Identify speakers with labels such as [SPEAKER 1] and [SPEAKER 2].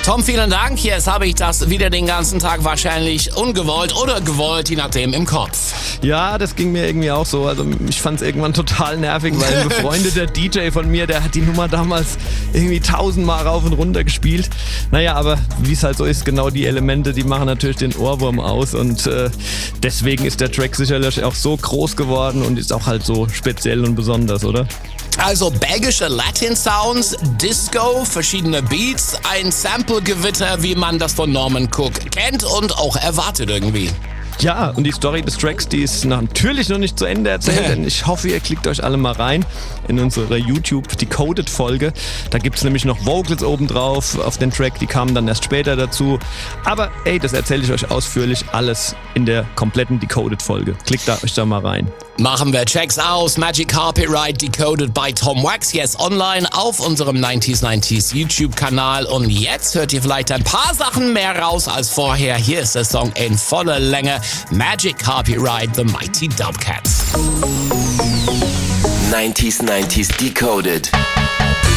[SPEAKER 1] Tom, vielen Dank. Jetzt habe ich das wieder den ganzen Tag wahrscheinlich ungewollt oder gewollt, je nachdem, im Kopf.
[SPEAKER 2] Ja, das ging mir irgendwie auch so. Also ich fand es irgendwann total nervig, weil ein befreundeter DJ von mir, der hat die Nummer damals irgendwie 1000-mal rauf und runter gespielt. Naja, aber wie es halt so ist, genau die Elemente, die machen natürlich den Ohrwurm aus und deswegen ist der Track sicherlich auch so groß geworden und ist auch halt so speziell und besonders, oder?
[SPEAKER 1] Also belgische Latin-Sounds, Disco, verschiedene Beats, ein Sample-Gewitter, wie man das von Norman Cook kennt und auch erwartet irgendwie.
[SPEAKER 2] Ja, und die Story des Tracks, die ist natürlich noch nicht zu Ende erzählt, denn ich hoffe, ihr klickt euch alle mal rein in unsere YouTube-Decoded-Folge. Da gibt's nämlich noch Vocals obendrauf auf den Track, die kamen dann erst später dazu. Aber ey, das erzähle ich euch ausführlich alles in der kompletten Decoded-Folge. Klickt euch da mal rein.
[SPEAKER 1] Machen wir Checks aus. Magic Carpet Ride Decoded by Tom Wax. Jetzt online auf unserem 90s YouTube-Kanal. Und jetzt hört ihr vielleicht ein paar Sachen mehr raus als vorher. Hier ist der Song in voller Länge. Magic Carpet Ride, The Mighty Dubcats.
[SPEAKER 3] 90s Decoded.